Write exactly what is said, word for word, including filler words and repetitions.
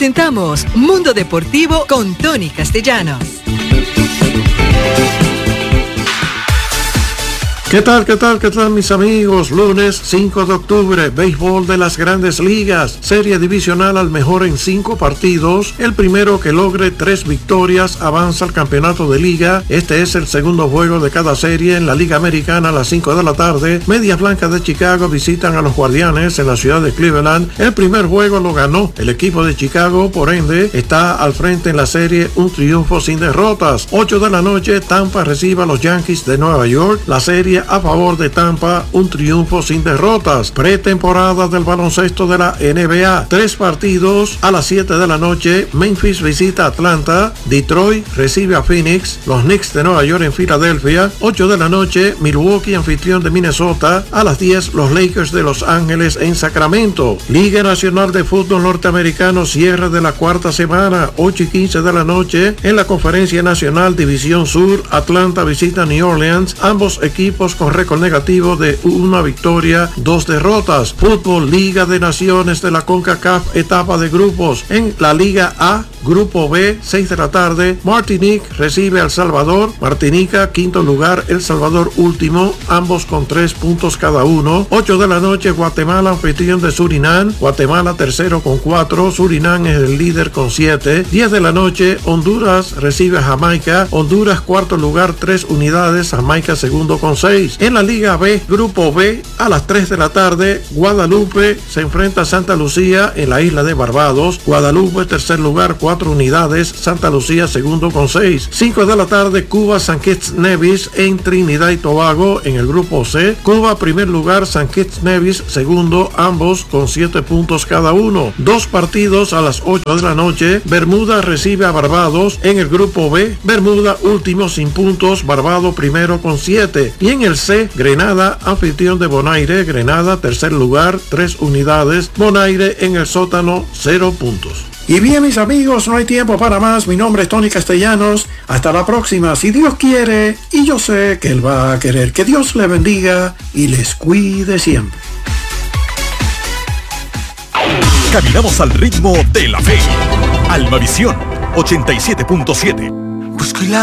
Presentamos Mundo Deportivo con Tony Castellanos. ¿Qué tal, qué tal, qué tal, mis amigos? Lunes cinco de octubre, béisbol de las Grandes Ligas, serie divisional al mejor en cinco partidos. El primero que logre tres victorias avanza al campeonato de liga. Este es el segundo juego de cada serie en la Liga Americana a las cinco de la tarde. Medias Blancas de Chicago visitan a los Guardianes en la ciudad de Cleveland. El primer juego lo ganó el equipo de Chicago, por ende está al frente en la serie, un triunfo sin derrotas. ocho de la noche, Tampa recibe a los Yankees de Nueva York. La serie a favor de Tampa, un triunfo sin derrotas. Pretemporada del baloncesto de la N B A. Tres partidos a las siete de la noche. Memphis visita a Atlanta. Detroit recibe a Phoenix. Los Knicks de Nueva York en Filadelfia. ocho de la noche, Milwaukee anfitrión de Minnesota. A las diez, los Lakers de Los Ángeles en Sacramento. Liga Nacional de Fútbol Norteamericano, cierre de la cuarta semana. ocho y quince de la noche. En la Conferencia Nacional División Sur, Atlanta visita New Orleans. Ambos equipos con récord negativo de una victoria, dos derrotas. Fútbol Liga de Naciones de la CONCACAF, etapa de grupos. En la Liga A, Grupo B, seis de la tarde, Martinique recibe a El Salvador. Martinica, quinto lugar, El Salvador último, ambos con tres puntos cada uno. ocho de la noche, Guatemala anfitrión de Surinam. Guatemala tercero con cuatro, Surinam es el líder con siete. diez de la noche, Honduras recibe a Jamaica. Honduras cuarto lugar, tres unidades, Jamaica segundo con seis. En la Liga B, Grupo B, a las tres de la tarde, Guadalupe se enfrenta a Santa Lucía en la isla de Barbados. Guadalupe tercer lugar, cuatro unidades, Santa Lucía segundo con seis. cinco de la tarde, Cuba, San Kitts Nevis en Trinidad y Tobago en el Grupo C. Cuba primer lugar, San Kitts Nevis segundo, ambos con siete puntos cada uno. Dos partidos a las ocho de la noche, Bermuda recibe a Barbados en el Grupo B. Bermuda último sin puntos, Barbados primero con siete. Y en el C, Grenada, anfitrión de Bonaire. Grenada, tercer lugar, tres unidades. Bonaire en el sótano, cero puntos. Y bien, mis amigos, no hay tiempo para más. Mi nombre es Tony Castellanos. Hasta la próxima, si Dios quiere. Y yo sé que Él va a querer. Que Dios le bendiga y les cuide siempre. Caminamos al ritmo de la fe. Almavisión ochenta y siete punto siete. Busco la